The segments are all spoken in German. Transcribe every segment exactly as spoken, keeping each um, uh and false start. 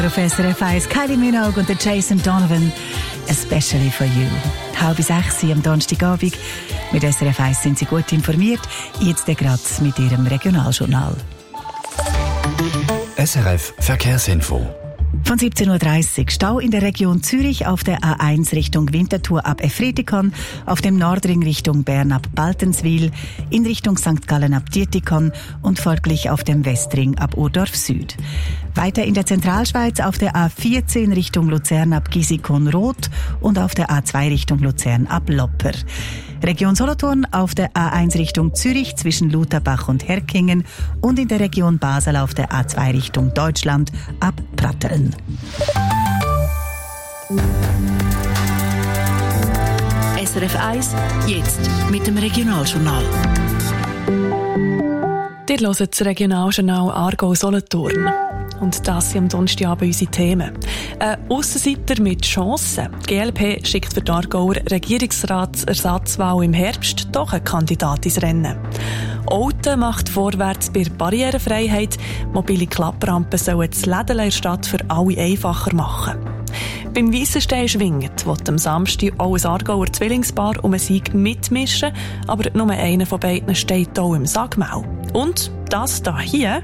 Auf S R F eins Kylie Minogue und der Jason Donovan, especially for you. Halb bis sechs am Donnerstagabend. Mit S R F eins sind Sie gut informiert. Jetzt gerade mit Ihrem Regionaljournal. S R F Verkehrsinfo. Von siebzehn Uhr dreißig Stau in der Region Zürich auf der A eins Richtung Winterthur ab Efretikon, auf dem Nordring Richtung Bern ab Baltenswil, in Richtung Sankt Gallen ab Dietikon und folglich auf dem Westring ab Urdorf Süd. Weiter in der Zentralschweiz auf der A vierzehn Richtung Luzern ab Gisikon-Roth und auf der A zwei Richtung Luzern ab Lopper. Region Solothurn auf der A eins Richtung Zürich zwischen Lutherbach und Herkingen und in der Region Basel auf der A zwei Richtung Deutschland ab Pratteln. S R F eins, jetzt mit dem Regionaljournal. Ihr hört das Regionaljournal Aargau-Solothurn. Und das sind am Donnerstagabend unsere Themen. Ein Aussenseiter mit Chancen. Die G L P schickt für die Aargauer Regierungsratsersatzwahl im Herbst doch einen Kandidat ins Rennen. Olten macht vorwärts bei der Barrierefreiheit. Mobile Klapprampen sollen das Läden in der Stadt für alle einfacher machen. Beim Weissenstein schwingend will am Samstag auch ein Aargauer Zwillingspaar um einen Sieg mitmischen, aber nur einer von beiden steht auch im Sagmau. Und das da hier...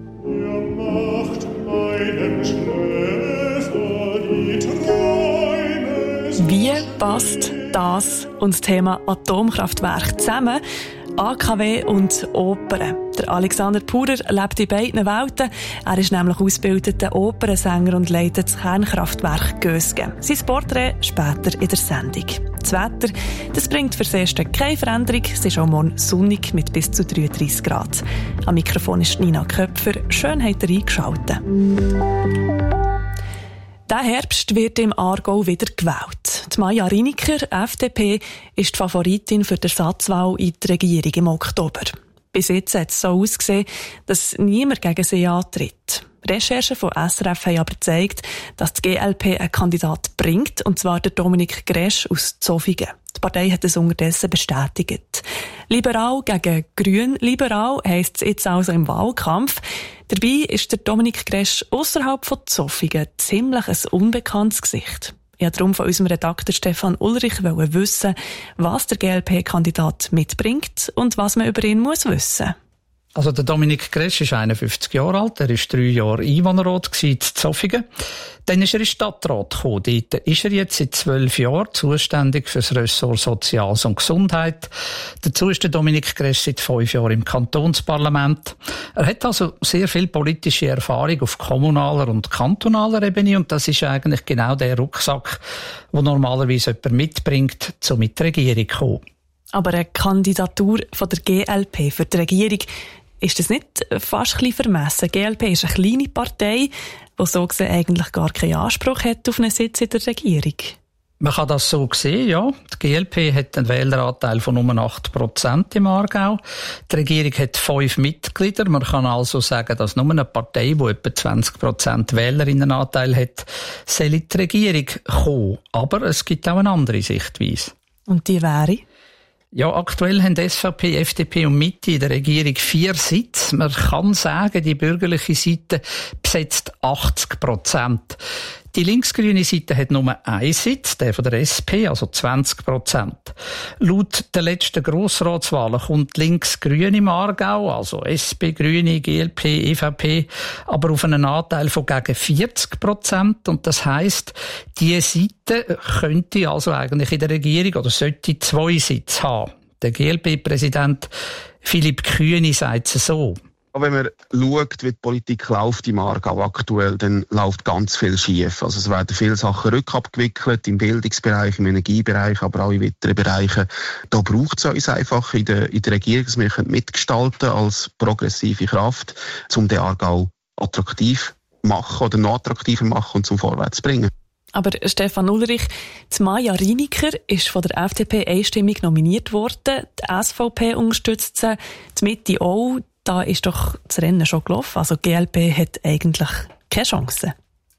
Wie passt das und das Thema Atomkraftwerk zusammen? A K W und Opern. Der Alexander Purer lebt in beiden Welten. Er ist nämlich ausgebildeter Opernsänger und leitet das Kernkraftwerk Gösgen. Sein Porträt später in der Sendung. Das Wetter, das bringt fürs Erste keine Veränderung. Es ist auch morgen sonnig mit bis zu dreiunddreissig Grad. Am Mikrofon ist Nina Köpfer. Schön habt ihr eingeschaltet. Der Herbst wird im Aargau wieder gewählt. Die Maja Riniker, F D P, ist die Favoritin für die Ersatzwahl in die Regierung im Oktober. Bis jetzt hat es so ausgesehen, dass niemand gegen sie antritt. Recherchen von S R F haben aber gezeigt, dass die G L P einen Kandidat bringt, und zwar der Dominik Gresch aus Zofingen. Die Partei hat es unterdessen bestätigt. Liberal gegen Grün-Liberal heisst es jetzt also im Wahlkampf. Dabei ist der Dominik Gresch ausserhalb von Zofingen ziemlich ein unbekanntes Gesicht. Ich wollte darum von unserem Redakteur Stefan Ulrich wissen, was der G L P-Kandidat mitbringt und was man über ihn muss wissen. Also der Dominik Gresch ist einundfünfzig Jahre alt, er war drei Jahre Einwohnerrat in Zofingen. Dann ist er in den Stadtrat gekommen. Dort ist er jetzt seit zwölf Jahren zuständig für das Ressort Soziales und Gesundheit. Dazu ist der Dominik Gresch seit fünf Jahren im Kantonsparlament. Er hat also sehr viel politische Erfahrung auf kommunaler und kantonaler Ebene, und das ist eigentlich genau der Rucksack, den normalerweise jemand mitbringt, um mit der Regierung zu kommen. Aber eine Kandidatur von der G L P für die Regierung, ist das nicht fast ein bisschen vermessen? Die G L P ist eine kleine Partei, die so gesehen eigentlich gar keinen Anspruch hat auf einen Sitz in der Regierung. Man kann das so sehen, ja. Die G L P hat einen Wähleranteil von nur acht Prozent im Aargau. Die Regierung hat fünf Mitglieder. Man kann also sagen, dass nur eine Partei, die etwa zwanzig Prozent Wählerinnenanteil hat, soll in die Regierung kommen. Aber es gibt auch eine andere Sichtweise. Und die wäre? Ja, aktuell haben S V P, F D P und Mitte in der Regierung vier Sitze. Man kann sagen, die bürgerliche Seite besetzt achtzig Prozent. Die linksgrüne Seite hat nur einen Sitz, der von der S P, also zwanzig Prozent. Laut der letzten Grossratswahlen kommt links-grün im Aargau, also S P, Grüne, G L P, E V P, aber auf einen Anteil von gegen vierzig Prozent. Und das heisst, diese Seite könnte also eigentlich in der Regierung oder sollte zwei Sitze haben. Der G L P-Präsident Philipp Kühni sagt es so. Wenn man schaut, wie die Politik läuft im Aargau aktuell, dann läuft ganz viel schief. Also es werden viele Sachen rückabgewickelt, im Bildungsbereich, im Energiebereich, aber auch in weiteren Bereichen. Da braucht es uns einfach in der, in der Regierung, dass wir mitgestalten als progressive Kraft, um den Aargau attraktiv machen oder noch attraktiver machen und zum Vorwärts zu bringen. Aber Stefan Ulrich, die Maja Riniker ist von der F D P einstimmig nominiert worden. Die S V P unterstützt sie, die Mitte auch. Da ist doch das Rennen schon gelaufen. Also die G L P hat eigentlich keine Chance.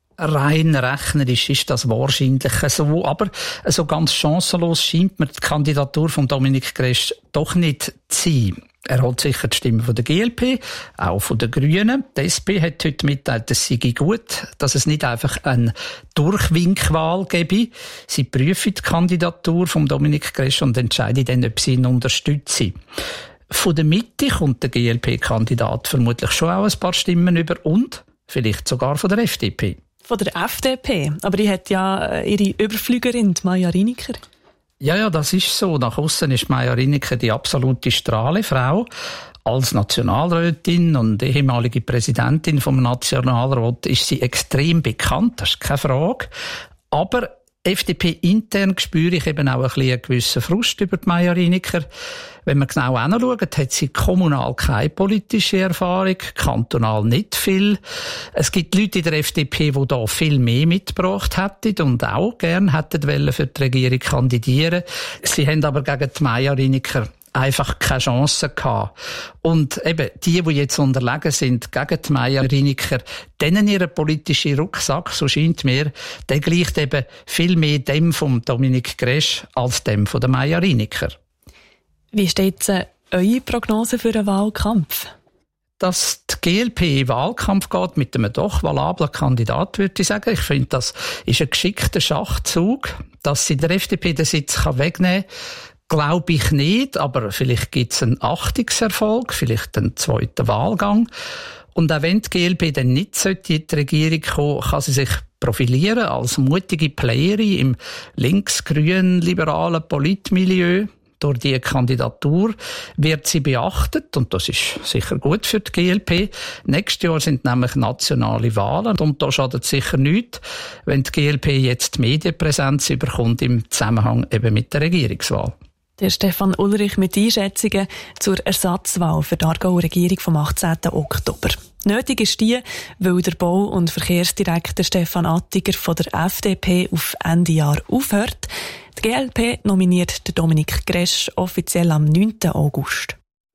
Rein rechnerisch ist das wahrscheinlich so, aber so ganz chancenlos scheint mir die Kandidatur von Dominik Gresch doch nicht zu sein. Er holt sicher die Stimmen von der G L P, auch von den Grünen. Die S P hat heute mitgeteilt, es sei gut, dass es nicht einfach eine Durchwinkwahl gebe. Sie prüfen die Kandidatur von Dominique Gresch und entscheiden dann, ob sie ihn unterstützen. Von der Mitte kommt der G L P-Kandidat vermutlich schon auch ein paar Stimmen über und vielleicht sogar von der F D P. Von der F D P? Aber die hat ja ihre Überflügerin, Maja Riniker. Ja, ja, das ist so. Nach aussen ist Maja Riniker die absolute Strahlefrau. Als Nationalrätin und ehemalige Präsidentin vom Nationalrat ist sie extrem bekannt, das ist keine Frage. Aber F D P intern spüre ich eben auch ein bisschen einen gewissen Frust über die Maja Riniker. Wenn man genau hinschaut, hat sie kommunal keine politische Erfahrung, kantonal nicht viel. Es gibt Leute in der F D P, die da viel mehr mitgebracht hätten und auch gerne hätten wollen für die Regierung kandidieren. Sie haben aber gegen die Maja Riniker einfach keine Chance gehabt. Und eben, die, die jetzt unterlegen sind gegen die Maja Riniker, denen ihren politischen Rucksack, so scheint mir, der gleicht eben viel mehr dem von Dominique Gresch als dem von der Maja Riniker. Wie steht äh, eure Prognose für den Wahlkampf? Dass die G L P in Wahlkampf geht mit einem doch valablen Kandidat, würde ich sagen. Ich finde, das ist ein geschickter Schachzug, dass sie der F D P den Sitz wegnehmen kann. Glaube ich nicht, aber vielleicht gibt es einen Achtungserfolg, vielleicht einen zweiten Wahlgang. Und auch wenn die G L P dann nicht in die Regierung kommen, kann sie sich profilieren als mutige Playerin im links-grün-liberalen Politmilieu. Durch diese Kandidatur wird sie beachtet und das ist sicher gut für die G L P. Nächstes Jahr sind nämlich nationale Wahlen und da schadet sicher nichts, wenn die G L P jetzt Medienpräsenz überkommt im Zusammenhang eben mit der Regierungswahl. Der Stefan Ulrich mit Einschätzungen zur Ersatzwahl für die Aargauer Regierung vom achtzehnten Oktober. Nötig ist die, weil der Bau- und Verkehrsdirektor Stefan Attiger von der F D P auf Ende Jahr aufhört. Die G L P nominiert den Dominique Gresch offiziell am neunten August.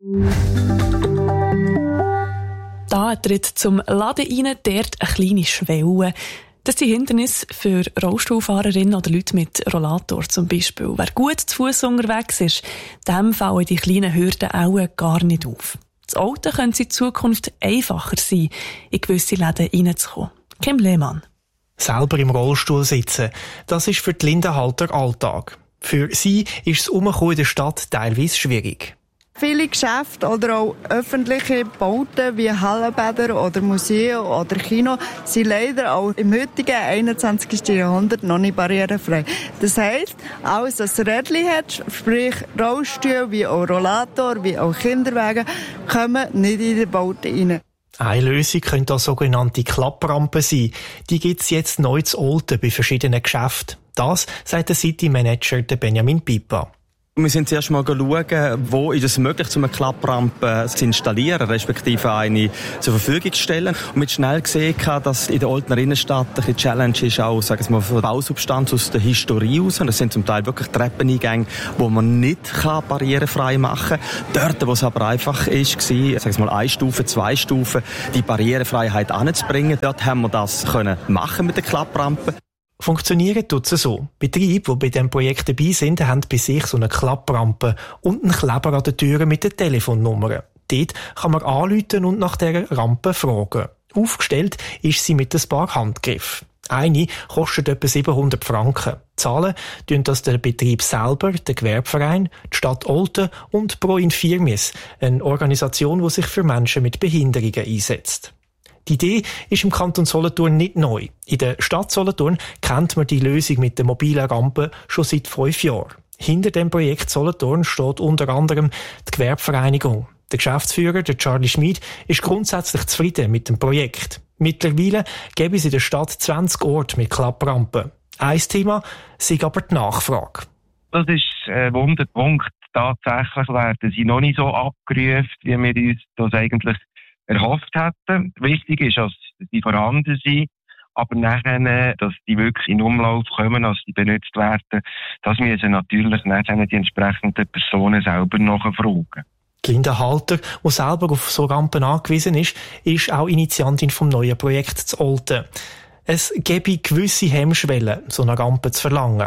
Da tritt zum Laden rein, dort eine kleine Schwelle. Das sind Hindernisse für Rollstuhlfahrerinnen oder Leute mit Rollator zum Beispiel. Wer gut zu Fuß unterwegs ist, dem fallen die kleinen Hürden auch gar nicht auf. Das Auto könnte in Zukunft einfacher sein, in gewisse Läden reinzukommen. Kim Lehmann. Selber im Rollstuhl sitzen, das ist für die Lindenhalter Alltag. Für sie ist das Umkommen in der Stadt teilweise schwierig. Viele Geschäfte oder auch öffentliche Bauten wie Hallenbäder oder Museen oder Kino sind leider auch im heutigen einundzwanzigsten Jahrhundert noch nicht barrierefrei. Das heisst, alles, was Rädchen hat, sprich Rollstühle wie auch Rollator, wie auch Kinderwagen, kommen nicht in die Bauten rein. Eine Lösung könnte auch sogenannte Klapprampen sein. Die gibt es jetzt neu zu Olten bei verschiedenen Geschäften. Das sagt der City-Manager Benjamin Pipa. Wir sind zuerst mal schauen, wo ist es möglich, um eine Klapprampe zu installieren, respektive eine zur Verfügung zu stellen. Und wir haben schnell gesehen, dass in der Oltener Innenstadt eine Challenge ist, auch, sagen wir mal, von der Bausubstanz aus der Historie raus. Und das sind zum Teil wirklich Treppeneingänge, die man nicht kann barrierefrei machen kann. Dort, wo es aber einfach ist, war, sagen wir mal, eine Stufe, zwei Stufen, die Barrierefreiheit anzubringen. Dort haben wir das können machen mit der Klapprampe. Funktionieren tut es so. Betriebe, die bei diesem Projekt dabei sind, haben bei sich so eine Klapprampe und einen Kleber an den Türen mit den Telefonnummern. Dort kann man anrufen und nach dieser Rampe fragen. Aufgestellt ist sie mit ein paar Handgriffen. Eine kostet etwa siebenhundert Franken. Zahlen tun das der Betrieb selber, der Gewerbeverein, die Stadt Olten und Pro Infirmis, eine Organisation, die sich für Menschen mit Behinderungen einsetzt. Die Idee ist im Kanton Solothurn nicht neu. In der Stadt Solothurn kennt man die Lösung mit der mobilen Rampe schon seit fünf Jahren. Hinter dem Projekt Solothurn steht unter anderem die Gewerbevereinigung. Der Geschäftsführer, der Charlie Schmid, ist grundsätzlich zufrieden mit dem Projekt. Mittlerweile gäbe es in der Stadt zwanzig Orte mit Klapprampen. Ein Thema sei aber die Nachfrage. Das ist ein Wunderpunkt. Tatsächlich werden sie noch nicht so abgerufen, wie wir uns das eigentlich erhofft hätten. Wichtig ist, dass die vorhanden sind, aber nachher, dass die wirklich in Umlauf kommen, dass die benutzt werden, das müssen natürlich nachher die entsprechenden Personen selber nachfragen. Die Linda Halter, die selber auf so Rampen angewiesen ist, ist auch Initiantin vom neuen Projekt zu Olten. Es gäbe gewisse Hemmschwellen, so eine Rampe zu verlangen.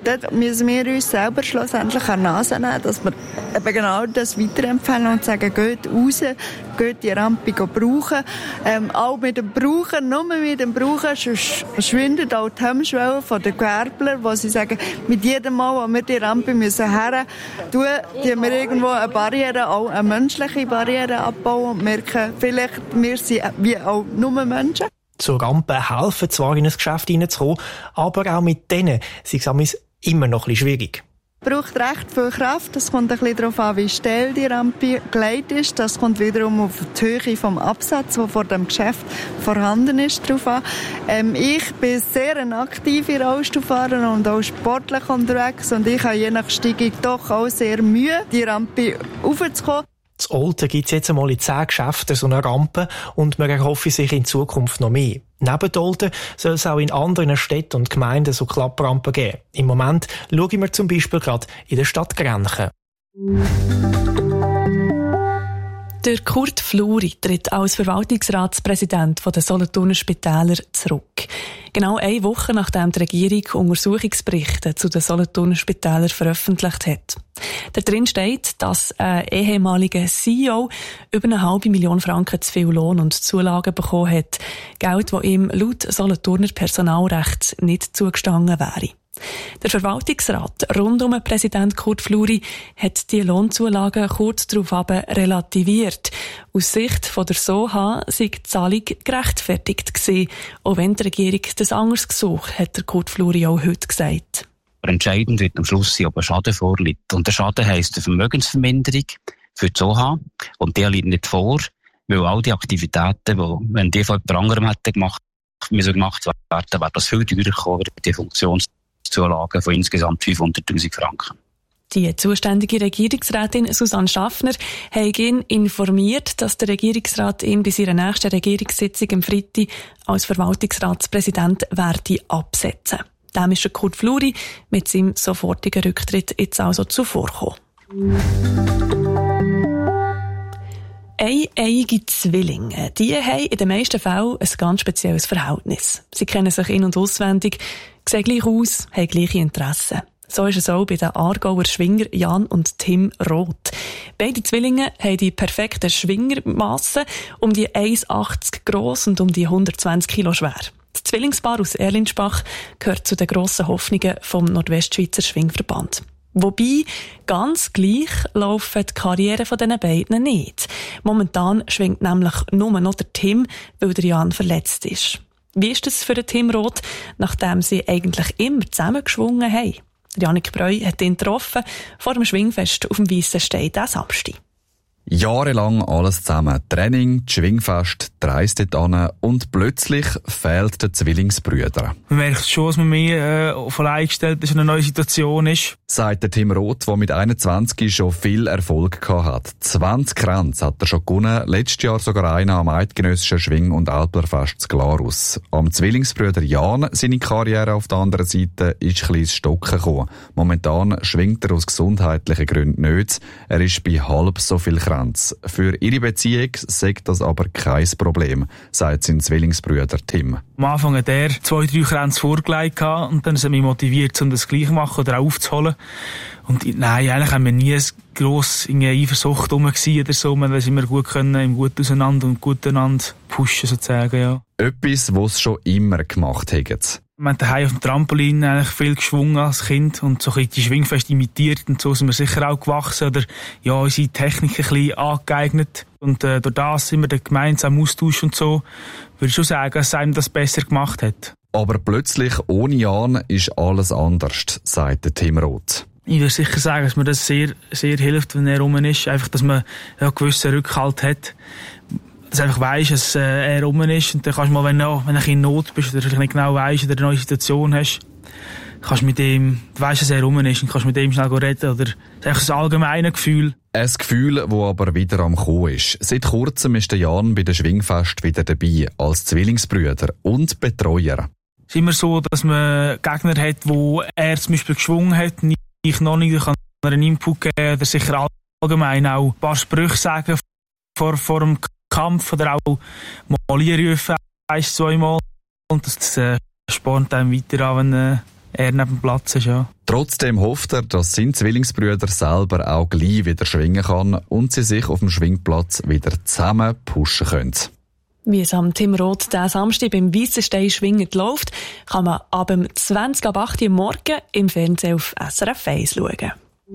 Dort müssen wir uns selber schlussendlich an die Nase nehmen, dass wir eben genau das weiterempfehlen und sagen, geht raus, geht die Rampe brauchen. Ähm, auch mit dem Brauchen, nur mit dem Brauchen, sonst schwindet auch die Hemmschwelle von den Gewerblern, wo sie sagen, mit jedem Mal, wo wir die Rampe müssen her tun, die wir irgendwo eine Barriere, auch eine menschliche Barriere abbauen und merken, vielleicht wir sind wie auch nur Menschen. Zur Rampe helfen zwar in ein Geschäft hineinzukommen, aber auch mit denen sind es immer noch ein bisschen schwierig. Es braucht recht viel Kraft. Es kommt ein bisschen darauf an, wie steil die Rampe gelegt ist. Das kommt wiederum auf die Höhe vom Absatz, der vor dem Geschäft vorhanden ist, drauf an. Ähm, ich bin sehr ein aktiver Rollstuhlfahrer und auch sportlich unterwegs. Und ich habe je nach Steigung doch auch sehr Mühe, die Rampe raufzukommen. In Olten gibt es jetzt einmal in zehn Geschäften so eine Rampe und man erhoffe sich in Zukunft noch mehr. Neben Olten soll es auch in anderen Städten und Gemeinden so Klapprampen geben. Im Moment schauen wir zum Beispiel gerade in der Stadt Grenchen. Der Kurt Fluri tritt als Verwaltungsratspräsident der Solothurner Spitäler zurück. Genau eine Woche nachdem die Regierung Untersuchungsberichte zu den Solothurner Spitälern veröffentlicht hat. Darin steht, dass ein ehemaliger C E O über eine halbe Million Franken zu viel Lohn und Zulagen bekommen hat. Geld, das ihm laut Solothurner Personalrecht nicht zugestanden wäre. Der Verwaltungsrat rund um Präsident Kurt Fluri hat die Lohnzulagen kurz darauf relativiert. Aus Sicht von der S O H A sei die Zahlung gerechtfertigt gewesen, auch wenn die Regierung das anders gesucht, hat der Kurt Fluri auch heute gesagt. Entscheidend wird am Schluss sein, ob ein Schaden vorliegt. Und der Schaden heisst eine Vermögensverminderung für die S O H A. Und der liegt nicht vor, weil all die Aktivitäten, die, wenn die von jemand anderem hätten gemacht, müssen gemacht werden, wäre das viel teurer gekommen, die Funktions Zulagen von insgesamt fünfhunderttausend Franken. Die zuständige Regierungsrätin Susanne Schaffner hat ihn informiert, dass der Regierungsrat ihn bei seiner nächsten Regierungssitzung am Freitag als Verwaltungsratspräsident werde absetzen. Dem ist der Kurt Fluri mit seinem sofortigen Rücktritt jetzt also zuvorgekommen. Eineiige Zwillinge, die haben in den meisten Fällen ein ganz spezielles Verhältnis. Sie kennen sich in- und auswendig, sehen gleich aus, haben gleiche Interessen. So ist es auch bei den Aargauer Schwinger Jan und Tim Roth. Beide Zwillinge haben die perfekten Schwingermassen, um die eins Komma achtzig gross und um die hundertzwanzig Kilo schwer. Das Zwillingspaar aus Erlinsbach gehört zu den grossen Hoffnungen vom Nordwestschweizer Schwingverband. Wobei, ganz gleich laufen die Karrieren von diesen beiden nicht. Momentan schwingt nämlich nur noch der Tim, weil der Jan verletzt ist. Wie ist es für den Tim Roth, nachdem sie eigentlich immer zusammen geschwungen haben? Janik Breu hat ihn getroffen vor dem Schwingfest auf dem Weissen Stein diesen Samstag. Jahrelang alles zusammen. Training, Schwingfest, die Reise dort hin und plötzlich fehlt der Zwillingsbrüder. Man merkt schon, dass man mehr äh, auf allein gestellt ist, in einer neuen Situation ist. Sagt der Tim Roth, der mit einundzwanzig schon viel Erfolg gehabt hat. zwanzig Kränze hat er schon gewonnen, letztes Jahr sogar einen am eidgenössischen Schwing- und Alplerfest zu Glarus. Am Zwillingsbrüder Jan, seine Karriere auf der anderen Seite, ist ein bisschen ins Stocken gekommen. Momentan schwingt er aus gesundheitlichen Gründen nicht. Er ist bei halb so viel Kränze. Für ihre Beziehung sagt das aber kein Problem, sagt sein Zwillingsbrüder Tim. Am Anfang hat er zwei, drei Kränze vorgelegt und dann hat er mich motiviert, um das gleich zu machen oder aufzuholen. Und nein, eigentlich haben wir nie gross in Eifersucht rum oder so. Wir haben immer gut können, im gut auseinander und gut einander pushen sozusagen, ja. Etwas, was sie schon immer gemacht haben. Wir haben daheim auf dem Trampolin eigentlich viel geschwungen als Kind und so ein bisschen die Schwingfeste imitiert und so sind wir sicher auch gewachsen oder ja, unsere Technik ein bisschen angeeignet und äh, durch das sind wir dann gemeinsam Austausch und so, würde ich schon sagen, dass einem das besser gemacht hat. Aber plötzlich ohne Jan ist alles anders, sagt der Tim Roth. Ich würde sicher sagen, dass mir das sehr, sehr hilft, wenn er rum ist, einfach, dass man ja, einen gewissen Rückhalt hat. Dass du einfach weisst, dass äh, er rum ist und dann kannst du mal, wenn du, wenn du in Not bist oder vielleicht nicht genau weisst oder eine neue Situation hast, kannst du mit dem, du weisst, dass er rum ist und kannst mit dem schnell reden oder das ist einfach ein allgemeines Gefühl. Ein Gefühl, das aber wieder am Kommen ist. Seit kurzem ist der Jan bei der Schwingfest wieder dabei, als Zwillingsbrüder und Betreuer. Es ist immer so, dass man Gegner hat, wo er zum Beispiel geschwungen hat, ich noch nicht, ich kann einen Input geben oder sicher allgemein auch ein paar Sprüche sagen vor, vor dem Kampf oder auch mal einrufen, ein, zweimal. Und das äh, spornt einem weiter an, wenn, äh, er neben dem Platz ist, ja. Trotzdem hofft er, dass sein Zwillingsbrüder selber auch gleich wieder schwingen kann und sie sich auf dem Schwingplatz wieder zusammen pushen können. Wie es am Tim Roth diesen Samstag beim Weissenstein schwingend läuft, kann man ab dem zwanzig ab acht Uhr morgen im Fernsehen auf S R F eins schauen.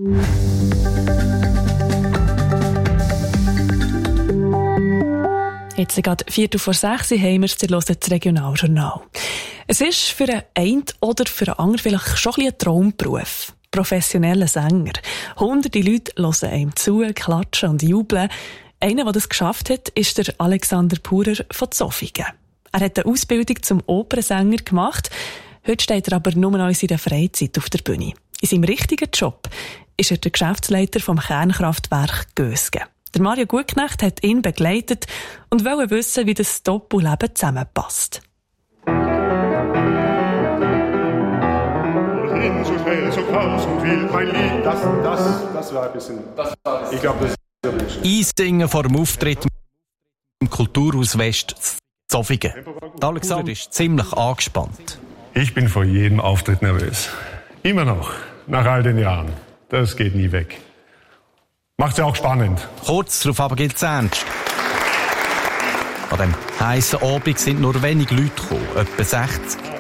Jetzt gerade Viertel vor sechs haben wir es, ihr hört das Regionaljournal. Es ist für einen einen oder für einen anderen vielleicht schon ein, ein Traumberuf. Professioneller Sänger. Hunderte Leute hören einem zu, klatschen und jubeln. Einer, der das geschafft hat, ist der Alexander Purer von Zofingen. Er hat eine Ausbildung zum Opernsänger gemacht. Heute steht er aber nur noch in seiner Freizeit auf der Bühne. In seinem richtigen Job ist er der Geschäftsleiter vom Kernkraftwerk Gösgen. Der Mario Gutknecht hat ihn begleitet und wollte wissen, wie das Doppelleben zusammenpasst. So schnell, so groß und wild, mein Lied, das, das, das war ein bisschen, ich glaube, das ist Einsingen vor dem Auftritt im Kulturhaus West Zofingen. Alexander ist ziemlich angespannt. Ich bin vor jedem Auftritt nervös. Immer noch, nach all den Jahren. Das geht nie weg. Macht's ja auch spannend. Kurz darauf aber gilt's ernst. An dem heissen Abend sind nur wenige Leute gekommen, etwa sechzig.